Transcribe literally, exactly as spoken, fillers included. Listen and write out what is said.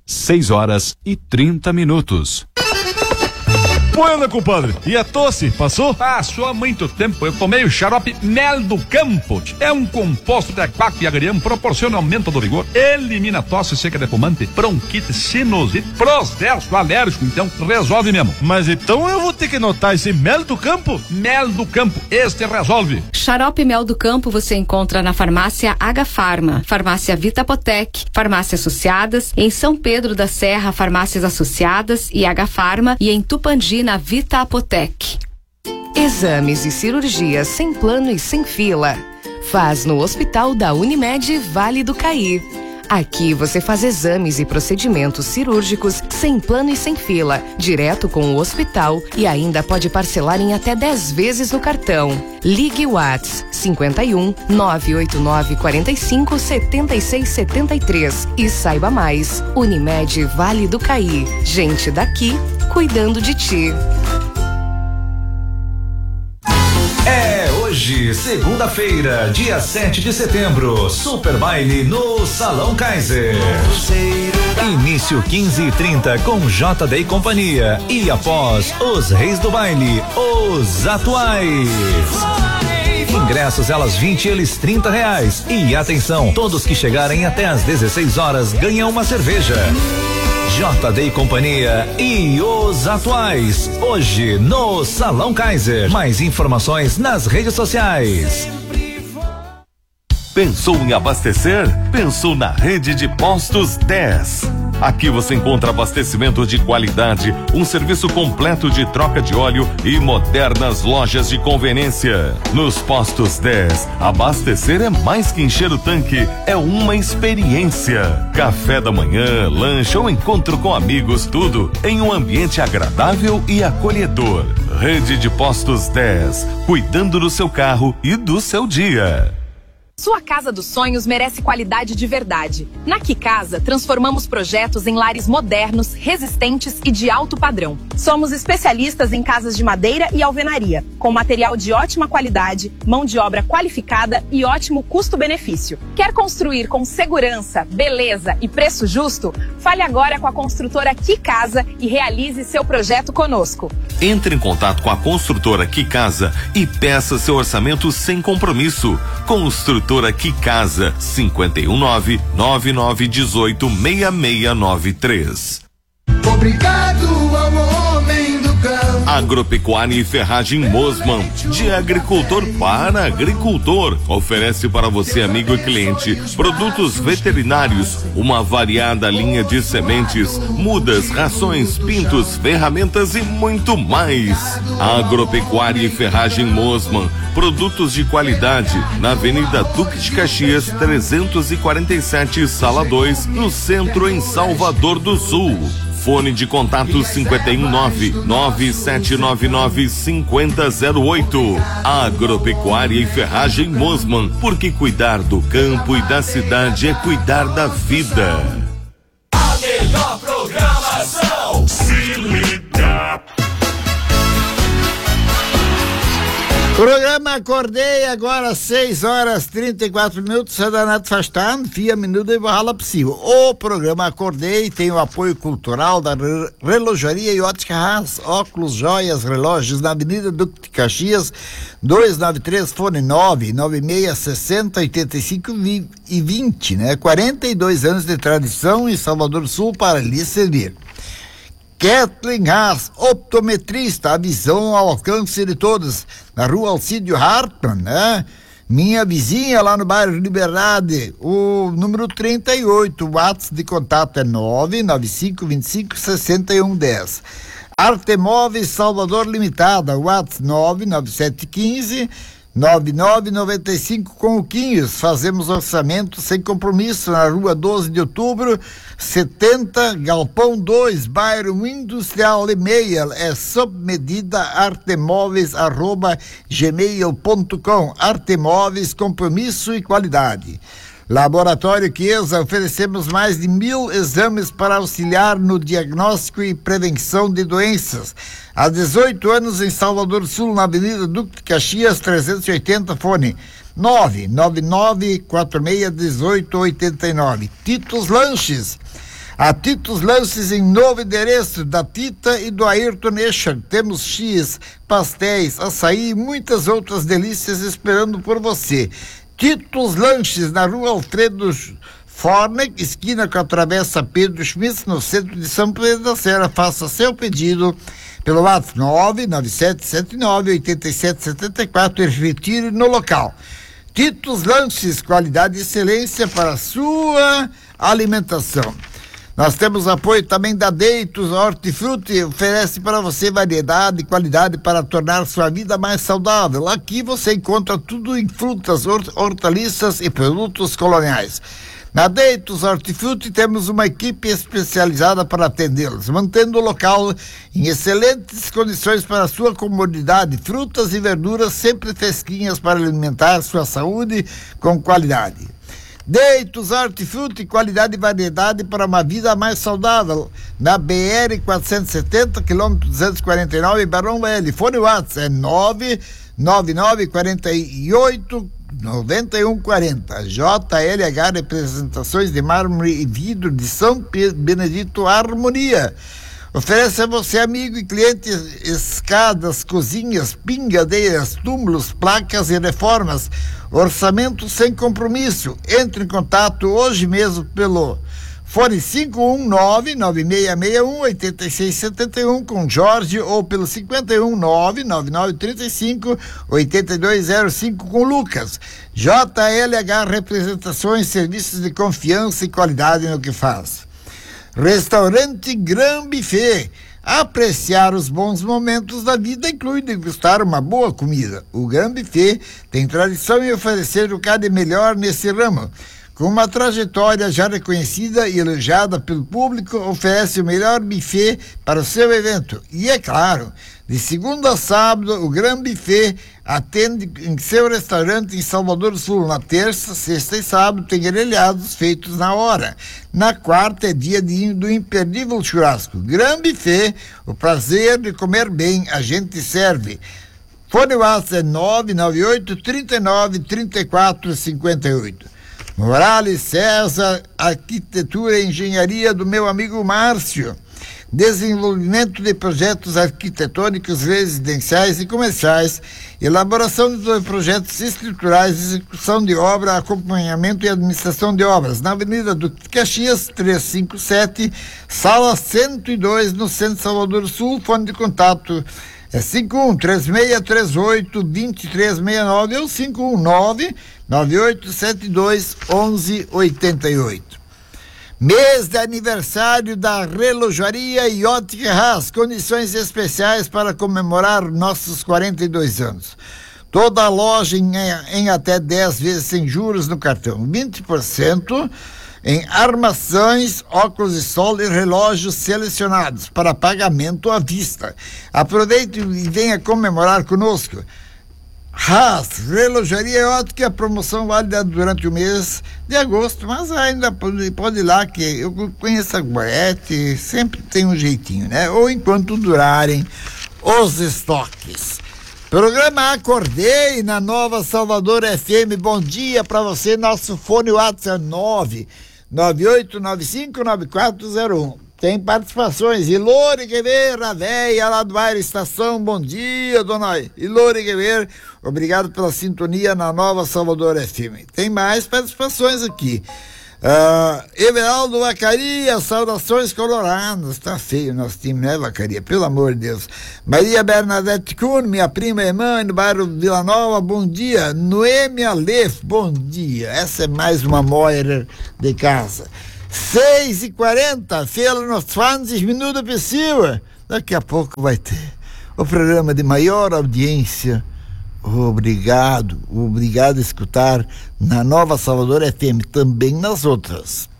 seis horas e trinta minutos. Bueno, compadre, e a tosse, passou? Passou há muito tempo, eu tomei o xarope Mel do Campo. É um composto de aquaco e agrião, proporciona aumento do vigor, elimina tosse seca de fumante, bronquite, sinusite, processo alérgico, então resolve mesmo. Mas então eu vou ter que notar esse Mel do Campo? Mel do Campo, este resolve. Xarope Mel do Campo você encontra na farmácia H Farma, farmácia Vitapotec, farmácias associadas, em São Pedro da Serra, farmácias associadas e H Farma, e em Tupandi, na Vita Apotec. Exames e cirurgias sem plano e sem fila. Faz no Hospital da Unimed Vale do Caí. Aqui você faz exames e procedimentos cirúrgicos sem plano e sem fila, direto com o hospital, e ainda pode parcelar em até dez vezes no cartão. Ligue Whats cinquenta e um, nove oito nove, quarenta e cinco, setenta e seis, setenta e três e saiba mais. Unimed Vale do Caí. Gente daqui cuidando de ti. É hoje, segunda-feira, dia sete de setembro, Super Baile no Salão Kaiser. Início quinze e trinta com J D e companhia, e após os Reis do Baile, os Atuais. Ingressos elas vinte, eles trinta reais. E atenção, todos que chegarem até às dezesseis horas ganham uma cerveja. J D e companhia e os Atuais, hoje no Salão Kaiser. Mais informações nas redes sociais. Pensou em abastecer? Pensou na Rede de Postos dez. Aqui você encontra abastecimento de qualidade, um serviço completo de troca de óleo e modernas lojas de conveniência. Nos Postos dez, abastecer é mais que encher o tanque, é uma experiência. Café da manhã, lanche ou encontro com amigos, tudo em um ambiente agradável e acolhedor. Rede de Postos dez, cuidando do seu carro e do seu dia. Sua casa dos sonhos merece qualidade de verdade. Na Quicasa, transformamos projetos em lares modernos, resistentes e de alto padrão. Somos especialistas em casas de madeira e alvenaria, com material de ótima qualidade, mão de obra qualificada e ótimo custo-benefício. Quer construir com segurança, beleza e preço justo? Fale agora com a construtora Quicasa e realize seu projeto conosco. Entre em contato com a construtora Quicasa e peça seu orçamento sem compromisso. Construtora Quicasa, cinquenta e um, nove nove nove um oito, seis seis nove três. Obrigado ao homem do campo. Agropecuária e Ferragem Mosman, de agricultor para agricultor. Oferece para você, amigo e cliente, produtos veterinários, uma variada linha de sementes, mudas, rações, pintos, ferramentas e muito mais. Agropecuária e Ferragem Mosman, produtos de qualidade, na Avenida Duque de Caxias, trezentos e quarenta e sete, Sala dois, no centro, em Salvador do Sul. Fone de contato cinquenta e um, nove nove sete nove nove, cinco zero zero oito. Agropecuária e Ferragem Mosman, porque cuidar do campo e da cidade é cuidar da vida. A melhor programação. Se liga. Programa Acordei, agora seis horas trinta e quatro minutos, Sadanato Fastan, Fia Minuto e Barrala Possível. O programa Acordei tem o apoio cultural da Relojaria e Ótica Haas, óculos, joias, relógios, na Avenida Duque de Caxias, duzentos e noventa e três, fone nove nove seis, sessenta, oitenta e cinco e vinte, né? quarenta e dois anos de tradição em Salvador do Sul para lhe servir. Kathleen Haas, optometrista, a visão ao alcance de todos, na rua Alcídio Hartmann, né? Minha vizinha lá no bairro Liberdade, o número trinta e oito, o WhatsApp de contato é nove nove cinco, vinte e cinco, sessenta e um, dez. Artemóveis Salvador Limitada, WhatsApp nove nove sete um cinco, nove nove nove cinco com o Quinhos. Fazemos orçamento sem compromisso na rua doze de outubro, setenta, Galpão dois, bairro Industrial e-mail é sob medida artemóveis arroba gmail ponto com. Artemóveis, compromisso e qualidade. Laboratório Chiesa, oferecemos mais de mil exames para auxiliar no diagnóstico e prevenção de doenças. Há dezoito anos em Salvador do Sul, na Avenida Duque de Caxias, trezentos e oitenta, fone nove nove nove, quatro seis um oito, oito oito nove. Titos Lanches, A Titos Lanches em novo endereço da Tita e do Ayrton Escher. Temos X, pastéis, açaí e muitas outras delícias esperando por você. Titos Lanches na rua Alfredo Fornek, esquina com a travessa Pedro Schmitz, no centro de São Pedro da Serra. Faça seu pedido pelo WhatsApp nove nove sete sete nove oito sete sete quatro e retire no local. Titos Lanches, qualidade e excelência para a sua alimentação. Nós temos apoio também da Deitos Hortifruti, oferece para você variedade e qualidade para tornar sua vida mais saudável. Aqui você encontra tudo em frutas, hortaliças e produtos coloniais. Na Deitos Hortifruti temos uma equipe especializada para atendê-los, mantendo o local em excelentes condições para a sua comodidade. Frutas e verduras sempre fresquinhas para alimentar sua saúde com qualidade. Deitos Hortifruti, qualidade e variedade para uma vida mais saudável. Na B R quatrocentos e setenta, quilômetro duzentos e quarenta e nove, Barão Velho. Fone WhatsApp é nove nove nove quatro oito nove um quatro zero. J L H Representações de Mármore e Vidro de São Benedito Harmonia. Oferece a você, amigo e cliente, escadas, cozinhas, pingadeiras, túmulos, placas e reformas. Orçamento sem compromisso. Entre em contato hoje mesmo pelo fone cinco um nove nove seis seis um oito seis sete um com Jorge ou pelo cinco um nove nove nove três cinco oito dois zero cinco com Lucas. J L H Representações, serviços de confiança e qualidade no que faz. Restaurante Gran Buffet. Apreciar os bons momentos da vida inclui degustar uma boa comida. O Gran Buffet tem tradição em oferecer o que há de melhor nesse ramo. Com uma trajetória já reconhecida e elogiada pelo público, oferece o melhor buffet para o seu evento. E é claro, de segunda a sábado, o Gran Buffet atende em seu restaurante em Salvador do Sul. Na terça, sexta e sábado tem grelhados feitos na hora. Na quarta é dia de, do imperdível churrasco. Gran Buffet, o prazer de comer bem, a gente serve. Fone WhatsApp é nove nove oito três nove três quatro cinco oito. Morales César, arquitetura e engenharia do meu amigo Márcio. Desenvolvimento de projetos arquitetônicos, residenciais e comerciais, elaboração de projetos estruturais, execução de obra, acompanhamento e administração de obras. Na Avenida Duque Caxias, trezentos e cinquenta e sete, sala cento e dois, no centro de Salvador do Sul. Fone de contato é cinco um três seis três oito dois três seis nove ou cinco um nove nove oito sete dois um um oito oito. Mês de aniversário da Relojaria e Ótica Haas, condições especiais para comemorar nossos quarenta e dois anos. Toda a loja em, em até dez vezes sem juros no cartão, vinte por cento em armações, óculos de sol e relógios selecionados para pagamento à vista. Aproveite e venha comemorar conosco. Haas, Relojaria e Ótica, promoção válida durante o mês de agosto, mas ainda pode, pode ir lá, que eu conheço a Goethe, sempre tem um jeitinho, né? Ou enquanto durarem os estoques. Programa Acordei na Nova Salvador F M. Bom dia para você. Nosso fone WhatsApp nove nove oito nove cinco nove quatro zero um. Tem participações. Ilore Guevara, véia lá do bairro Estação. Bom dia, dona Ilore Guevara. Obrigado pela sintonia na Nova Salvador F M. Tem mais participações aqui. Uh, Everaldo Vacaria, saudações coloradas. Tá feio o nosso time, né, Vacaria? Pelo amor de Deus. Maria Bernadette Kuhn, minha prima e irmã, no bairro Vila Nova, bom dia. Noêmia Leff, bom dia. Essa é mais uma Moira de casa. seis e quarenta, fela nos fãs, minuto possível. Daqui a pouco vai ter o programa de maior audiência. Obrigado, obrigado a escutar na Nova Salvador F M, também nas outras.